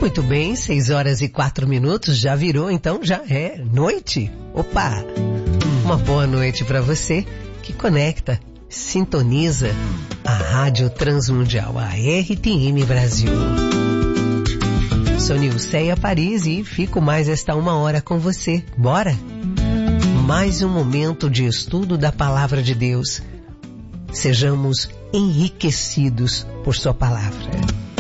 Muito bem, 6h04, já virou, então já é noite. Opa! Uma boa noite para você que conecta, sintoniza a Rádio Transmundial, a RTM Brasil. Sou Nilceia Paris e fico mais esta 1 hora com você. Bora? Mais um momento de estudo da Palavra de Deus. Sejamos enriquecidos por sua palavra.